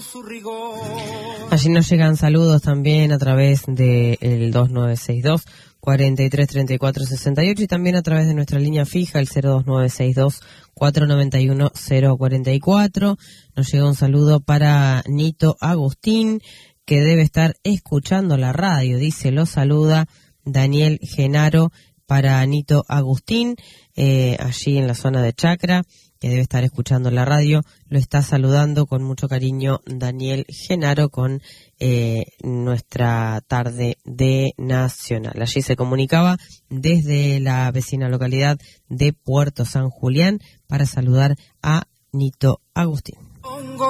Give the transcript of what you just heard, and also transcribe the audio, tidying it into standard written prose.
Allí nos llegan saludos también a través del 2962 433468 y también a través de nuestra línea fija, el 02962 491 044. Nos llega un saludo para Nito Agustín, que debe estar escuchando la radio. Dice, lo saluda Daniel Genaro para Nito Agustín, allí en la zona de Chacra, que debe estar escuchando la radio. Lo está saludando con mucho cariño Daniel Genaro con nuestra tarde de Nacional. Allí se comunicaba desde la vecina localidad de Puerto San Julián para saludar a Nito Agustín.